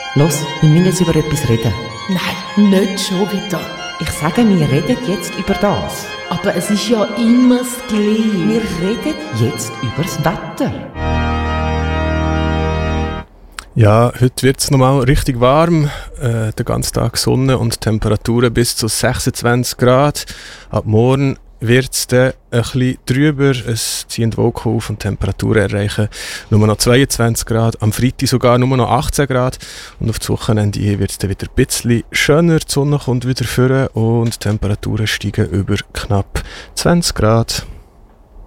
Los, wir müssen jetzt über etwas reden. Nein, nicht schon wieder. Ich sage, wir reden jetzt über das. Aber es ist ja immer das Gleiche. Wir reden jetzt über das Wetter. Ja, heute wird es nochmal richtig warm. Den ganzen Tag Sonne und Temperaturen bis zu 26 Grad. Ab morgen wird es dann ein bisschen drüber. Es ziehen Wolken auf und Temperaturen erreichen nur noch 22 Grad. Am Freitag sogar nur noch 18 Grad. Und auf das Wochenende wird es dann wieder ein bisschen schöner. Die Sonne kommt wieder vor und die Temperaturen steigen über knapp 20 Grad.